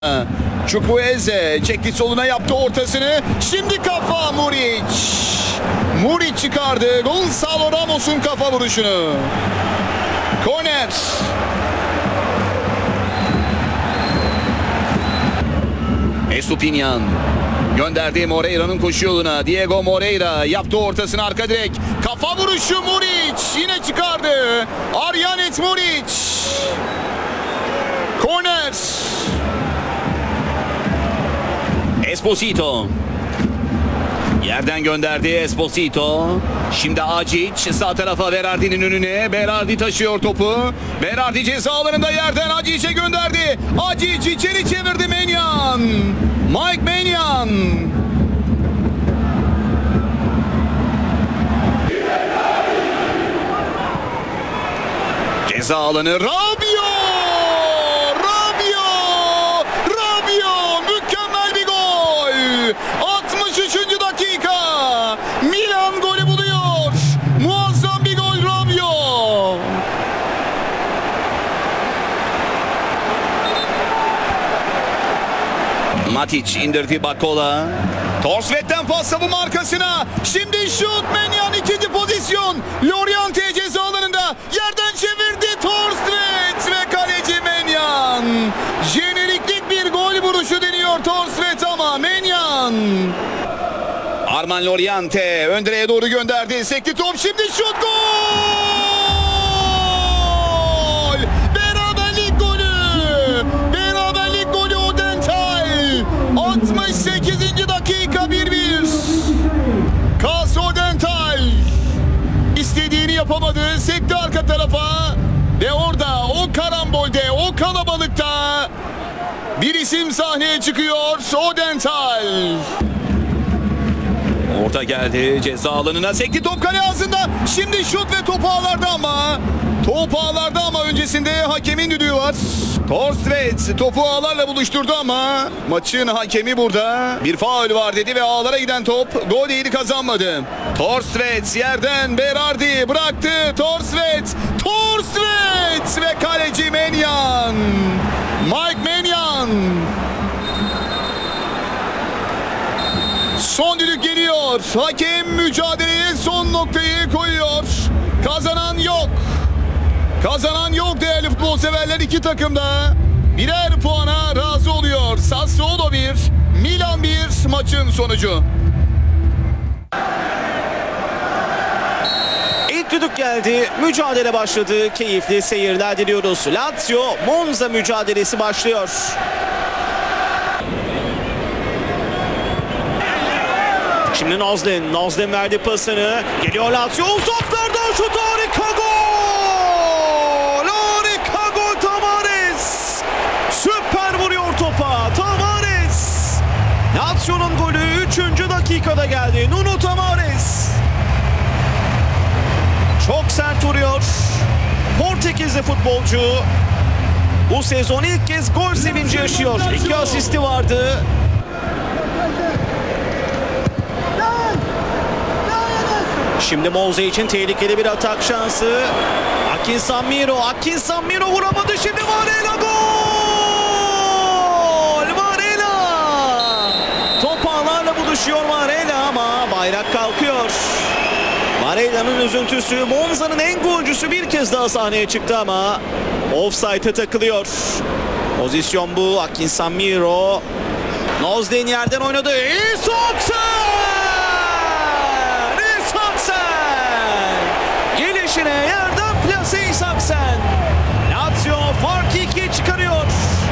Chukwueze çekti soluna, yaptı ortasını. Şimdi kafa Muric. Muric çıkardı. Gonzalo Ramos'un kafa vuruşunu. Korner. Estupiñán gönderdi Moreira'nın koşu yoluna. Diego Moreira yaptı ortasını, arka direk. Kafa vuruşu Muric. Yine çıkardı. Aryanet Muric. Korner. Esposito. Yerden gönderdi Esposito. Şimdi Acic sağ tarafa, Berardi'nin önüne. Berardi taşıyor topu. Berardi ceza alanında, yerden Acic'e gönderdi. Acic içeri çevirdi Maignan. Mike Maignan. Ceza alanı, Rabiot. Mükemmel bir gol. 63. dakika. Milan golü buluyor. Muazzam bir gol Rabiot. Matic indirdi Bakola. Torsvet'ten pas savunma arkasına. Şimdi şut, Maignan ikinci pozisyon. Loriente ceza alanında. Yerden çevirdi Torsvet ve kaleci Maignan. Jeneriklik bir gol vuruşu deniyor Torsvet ama Maignan. Armand Loriente ön direğe doğru gönderdi. Sekti top, şimdi şut, gol! Beraberlik golü! Beraberlik golü Odental. 68. dakika 1-1. Kas Odental. İstediğini yapamadı. Sekti arka tarafa. Ve orada o karambolde, o kalabalıkta bir isim sahneye çıkıyor. Odental. Orta geldi ceza alanına, sekti top, kale ağzında. Şimdi şut ve top ağlarda ama öncesinde hakemin düdüğü var. Torsvet topu ağlarla buluşturdu ama maçın hakemi burada bir faul var dedi ve ağlara giden top gol değil, kazanmadı. Torsvet yerden Berardi bıraktı. Torsvet ve kaleci Maignan. Mike Maignan. Son düdük geliyor. Hakem mücadeleye son noktayı koyuyor. Kazanan yok. Kazanan yok değerli futbol severler. İki takım da birer puana razı oluyor. Sassuolo 1, Milan 1 maçın sonucu. İlk düdük geldi. Mücadele başladı. Keyifli seyirler diliyoruz. Lazio Monza mücadelesi başlıyor. Şimdi Nozlin verdi pasını. Geliyor Lazio. Uzaklardan şut, harika gol! Harika gol Tavares! Süper vuruyor topa Tavares! Lazio'nun golü 3. dakikada geldi. Nuno Tavares. Çok sert vuruyor. Portekizli futbolcu bu sezon ilk kez gol sevinci yaşıyor. 2 asisti vardı. Şimdi Monza için tehlikeli bir atak şansı. Akin Samiro vuramadı. Şimdi Varela gol! Varela! Top ağlarla buluşuyor Varela ama bayrak kalkıyor. Varela'nın üzüntüsü. Monza'nın en golcüsü bir kez daha sahneye çıktı ama offside'e takılıyor. Pozisyon bu. Akin Samiro. Nozlin yerden oynadı. İsaksen! Gelişine yerden plase İsaksen. Lazio farkı 2'ye çıkarıyor.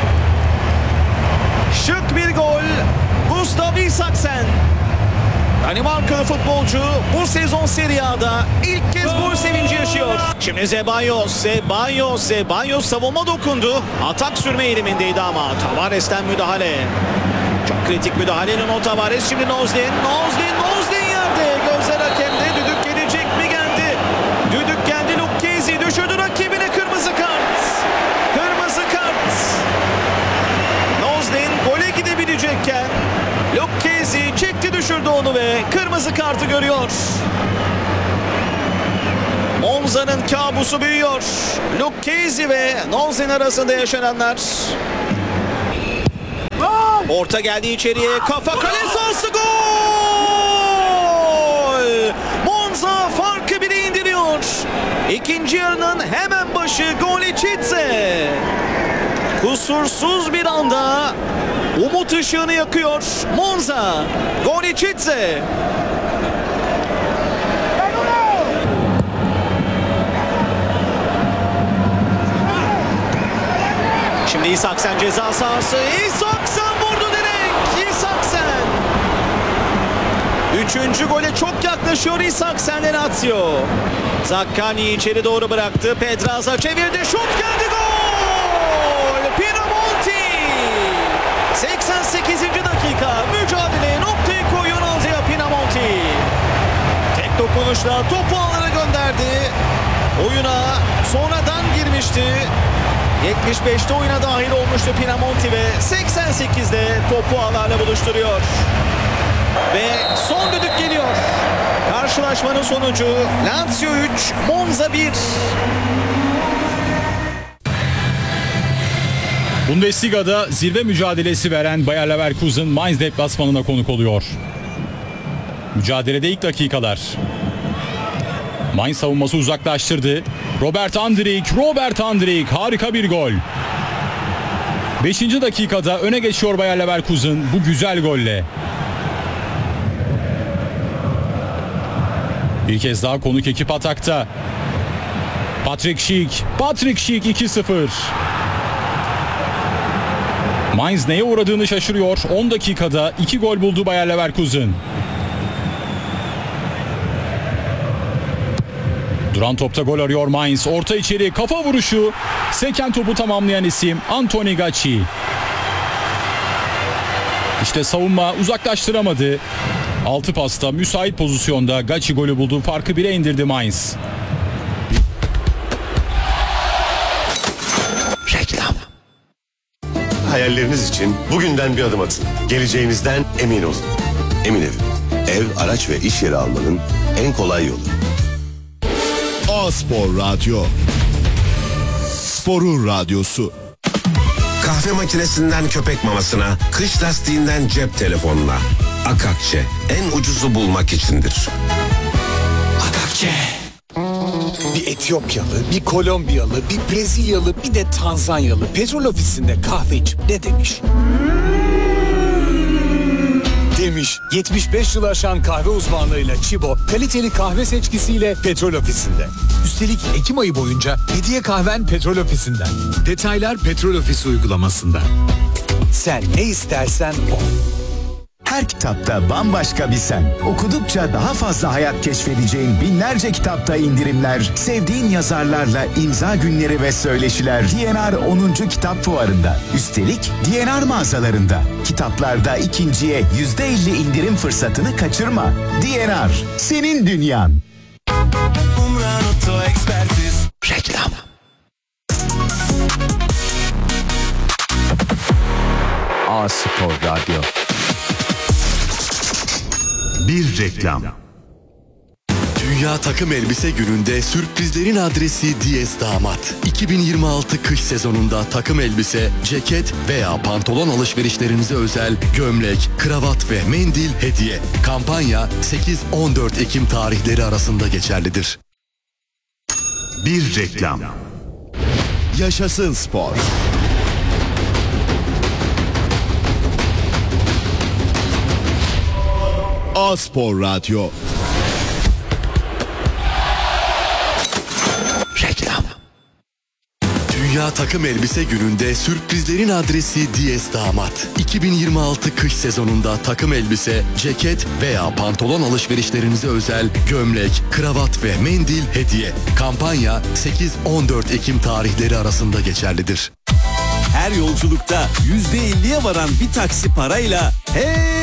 Şık bir gol. Gustav İsaksen. Danimarkalı futbolcu bu sezon Serie A'da ilk kez gol sevinci yaşıyor. Şimdi Zeballos savunma dokundu. Atak sürme eğilimindeydi ama Tavares'ten müdahale. Çok kritik müdahale Nuno Tavares. Şimdi Nozlin yerde. Gözler hakemde. Düdük gelecek mi? Geldi. Düdük geldi. Lucchesi düşürdü rakibine, kırmızı kart. Nozlin gole gidebilecekken Lucchesi çekti, düşürdü onu ve kırmızı kartı görüyor. Monza'nın kabusu büyüyor. Lucchesi ve Nozlin arasında yaşananlar. Orta geldi içeriye. Kafa kale sahası, gol! Monza farkı 1'e indiriyor. İkinci yarının hemen başı Golicitze. Kusursuz bir anda umut ışığını yakıyor Monza. Golicitze. Şimdi İshaksen ceza sahası. İshaksen vurdu direkt. İshaksen. Üçüncü gole çok yaklaşıyor İshaksen Lazio. Zaccagni içeri doğru bıraktı. Pedraza çevirdi. Şut geldi, gol. Pinamonti. 88. dakika. Mücadeleye noktayı koyuyor Andrea Pinamonti. Tek dokunuşla topu ağlara gönderdi. Oyuna sonradan girmişti. 75'te oyuna dahil olmuştu Pinamonti ve 88'de topu ağlarla buluşturuyor. Ve son düdük geliyor. Karşılaşmanın sonucu Lazio 3, Monza 1. Bundesliga'da zirve mücadelesi veren Bayer Leverkusen Mainz deplasmanına konuk oluyor. Mücadelede ilk dakikalar. Mainz savunması uzaklaştırdı. Robert Andrich harika bir gol. 5. dakikada öne geçiyor Bayer Leverkusen bu güzel golle. Bir kez daha konuk ekip atakta. Patrick Schick 2-0. Mainz neye uğradığını şaşırıyor. 10 dakikada 2 gol buldu Bayer Leverkusen. Duran topta gol arıyor Mainz. Orta içeri kafa vuruşu. Seken topu tamamlayan isim Anthony Gacci. İşte savunma uzaklaştıramadı. 6 pasta müsait pozisyonda Gacci golü buldu. Farkı 1'e indirdi Mainz. Reklam. Hayalleriniz için bugünden bir adım atın. Geleceğinizden emin olun. Emin Ev, araç ve iş yeri almanın en kolay yolu. A-Spor Radyo. Sporun radyosu. Kahve makinesinden köpek mamasına, kış lastiğinden cep telefonuna. Akakçe en ucuzu bulmak içindir. Akakçe. Bir Etiyopyalı, bir Kolombiyalı, bir Brezilyalı, bir de Tanzanyalı petrol ofisinde kahve içip ne demiş? Demiş, 75 yıl aşan kahve uzmanlığıyla Çibo, kaliteli kahve seçkisiyle petrol ofisinde. Üstelik Ekim ayı boyunca hediye kahven petrol ofisinden. Detaylar petrol ofisi uygulamasında. Sen ne istersen o. Her kitapta bambaşka bir sen. Okudukça daha fazla hayat keşfedeceğin binlerce kitapta indirimler, sevdiğin yazarlarla imza günleri ve söyleşiler DNR 10. Kitap Fuarı'nda. Üstelik DNR mağazalarında. Kitaplarda ikinciye %50 indirim fırsatını kaçırma. DNR, senin dünyan. Reklam. A-Spor Radyo. Bir reklam. Dünya Takım Elbise Günü'nde sürprizlerin adresi Diyes Damat. 2026 kış sezonunda takım elbise, ceket veya pantolon alışverişlerinize özel gömlek, kravat ve mendil hediye. Kampanya 8-14 Ekim tarihleri arasında geçerlidir. Bir reklam. Yaşasın spor. A-Spor Radyo. Reklam. Dünya Takım Elbise Günü'nde sürprizlerin adresi Diyes Damat. 2026 kış sezonunda takım elbise, ceket veya pantolon alışverişlerinize özel gömlek, kravat ve mendil hediye. Kampanya 8-14 Ekim tarihleri arasında geçerlidir. Her yolculukta %50'ye varan bir taksi parayla